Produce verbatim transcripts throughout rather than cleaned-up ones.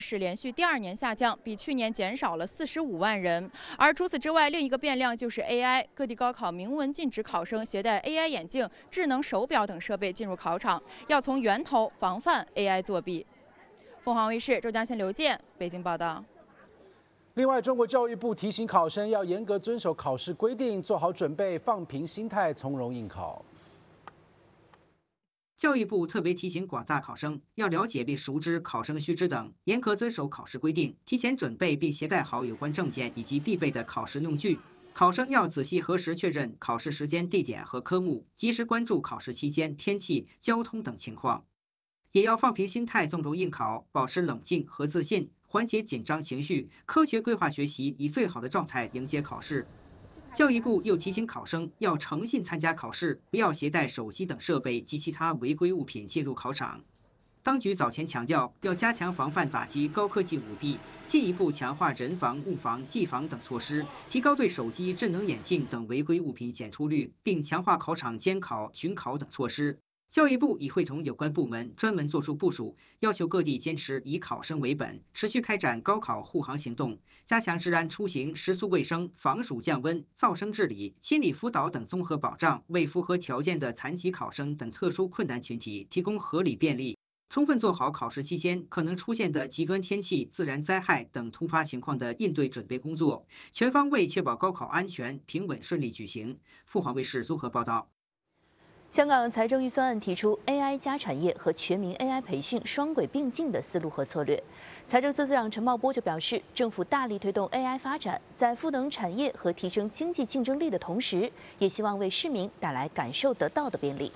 是连续第二年下降，比去年减少了四十五万人。而除此之外，另一个变量就是 A I。各地高考明文禁止考生携带 A I 眼镜、智能手表等设备进入考场，要从源头防范 A I 作弊。凤凰卫视浙江线刘健北京报道。 另外，中国教育部提醒考生要严格遵守考试规定，做好准备，放平心态，从容应考。 教育部特别提醒广大考生要了解并熟知考生须知等，严格遵守考试规定，提前准备并携带好有关证件以及必备的考试用具。考生要仔细核实确认考试时间、地点和科目，及时关注考试期间天气、交通等情况，也要放平心态，从容应考，保持冷静和自信。 缓解紧张情绪，科学规划学习，以最好的状态迎接考试。教育部又提醒考生要诚信参加考试，不要携带手机等设备及其他违规物品进入考场。当局早前强调，要加强防范打击高科技舞弊，进一步强化人防、物防、技防等措施，提高对手机、智能眼镜等违规物品检出率，并强化考场监考、巡考等措施。 教育部已会同有关部门专门作出部署，要求各地坚持以考生为本，持续开展高考护航行动，加强治安出行、食宿卫生、防暑降温、噪声治理、心理辅导等综合保障，为符合条件的残疾考生等特殊困难群体提供合理便利，充分做好考试期间可能出现的极端天气、自然灾害等突发情况的应对准备工作，全方位确保高考安全、平稳顺利举行。凤凰卫视综合报道。 香港财政预算案提出 A I 加产业和全民 A I 培训双轨并进的思路和策略。财政司司长陈茂波就表示，政府大力推动 A I 发展，在赋能产业和提升经济竞争力的同时，也希望为市民带来感受得到的便利。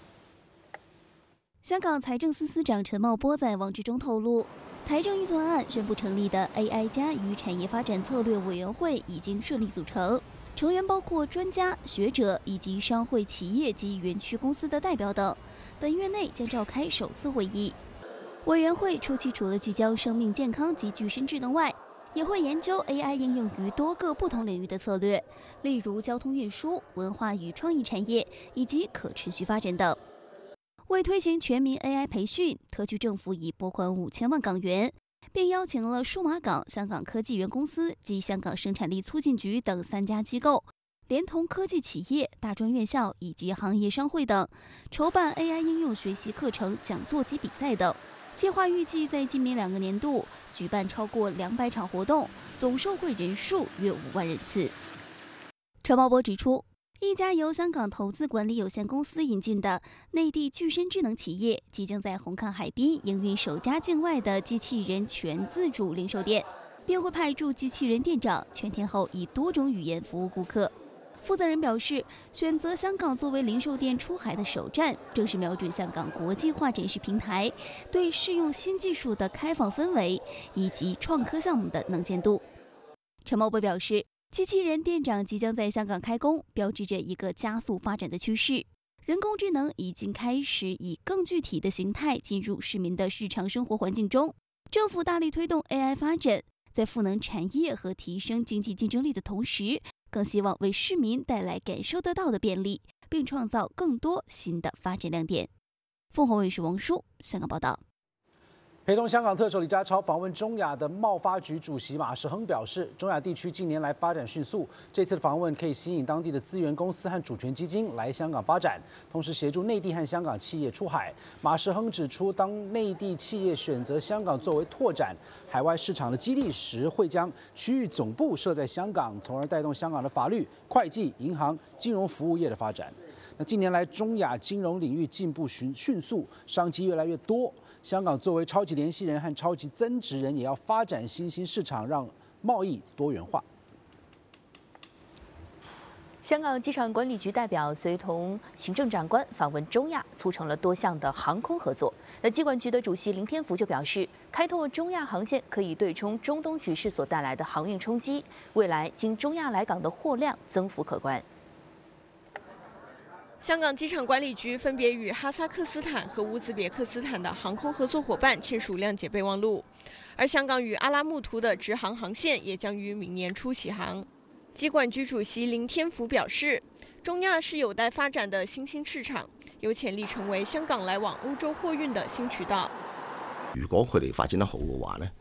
香港财政司司长陈茂波在网志中透露，财政预算案宣布成立的 A I 加与产业发展策略委员会已经顺利组成。 成员包括专家、学者以及商会、企业及园区公司的代表等。本月内将召开首次会议。委员会初期除了聚焦生命健康及具身智能外，也会研究 A I 应用于多个不同领域的策略，例如交通运输、文化与创意产业以及可持续发展等。为推行全民 A I 培训，特区政府已拨款五千万港元。 并邀请了数码港、香港科技园公司及香港生产力促进局等三家机构，连同科技企业、大专院校以及行业商会等，筹办 A I 应用学习课程、讲座及比赛等。计划预计在今明两个年度举办超过两百场活动，总受惠人数约五万人次。陈茂波指出， 一家由香港投资管理有限公司引进的内地具身智能企业，即将在红磡海滨营运首家境外的机器人全自主零售店，并会派驻机器人店长全天候以多种语言服务顾客。负责人表示，选择香港作为零售店出海的首站，正是瞄准香港国际化展示平台对试用新技术的开放氛围以及创科项目的能见度。陈茂波表示， 机器人店长即将在香港开工，标志着一个加速发展的趋势。人工智能已经开始以更具体的形态进入市民的日常生活环境中。政府大力推动 A I 发展，在赋能产业和提升经济竞争力的同时，更希望为市民带来感受得到的便利，并创造更多新的发展亮点。凤凰卫视王舒香港报道。 陪同香港特首李家超访问中亚的贸发局主席马时亨表示，中亚地区近年来发展迅速，这次的访问可以吸引当地的资源公司和主权基金来香港发展，同时协助内地和香港企业出海。马时亨指出，当内地企业选择香港作为拓展海外市场的基地时，会将区域总部设在香港，从而带动香港的法律、会计、银行、金融服务业的发展。那近年来，中亚金融领域进步迅迅速，商机越来越多。 香港作为超级联系人和超级增值人，也要发展新兴市场，让贸易多元化。 香港机场管理局代表随同行政长官访问中亚，促成了多项的航空合作。那机管局的主席林天福就表示，开拓中亚航线可以对冲中东局势所带来的航运冲击，未来经中亚来港的货量增幅可观。 香港机场管理局分别与哈萨克斯坦和乌兹别克斯坦的航空合作伙伴签署谅解备忘录，而香港与阿拉木图的直航航线也将于明年初启航。机管局主席林天福表示，中亚是有待发展的新兴市场，有潜力成为香港來往歐洲貨運的新渠道。 如果佢哋發展得好嘅話咧，